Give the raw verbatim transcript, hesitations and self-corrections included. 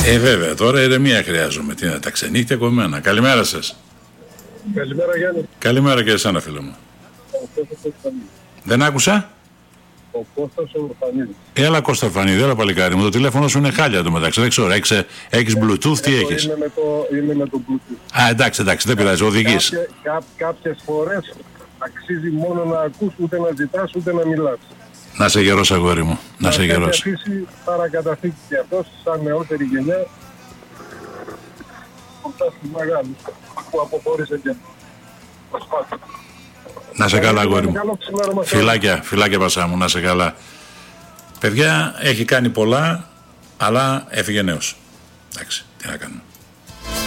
Ε, βέβαια, τώρα ηρεμία χρειάζομαι. Τι είναι, τα ξενύχτια κομμένα. Καλημέρα σας. Καλημέρα, Γιάννη. Καλημέρα και εσένα, φίλο μου. Δεν άκουσα. Ο Κώστας ο Ορφανίδης. Έλα, Κώστα Ορφανίδη, έλα παλικάρι μου. Το τηλέφωνο σου είναι χάλια το μεταξύ. Δεν ξέρω, έχεις, έχεις Bluetooth, τι Έχω, έχεις. Είναι με, το, είναι με το Bluetooth. Α, εντάξει, εντάξει, δεν πειράζει, οδηγείς. Κάποιε, κά, κάποιες φορές αξίζει μόνο να ακούς, ούτε να ζητάς, ούτε να μιλάς. Να σε γερός, αγόρι μου. Να σε γερός. Να σε αφήσει παρακαταθήκη και αυτός, σαν νεότερη γενιά, που φτάσει μεγάλους, που αποχώρησε και προσπάθησε. Να σε καλά, αγόρι μου. Φιλάκια, φιλάκια Πασά μου, να σε καλά. Παιδιά, έχει κάνει πολλά, αλλά έφυγε νέος. Εντάξει, τι να κάνουμε.